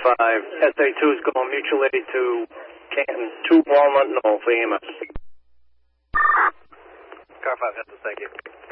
5, SA2 is going mutual aid to Canton, 2 Walnut Knoll for EMS. Car 5, thank you.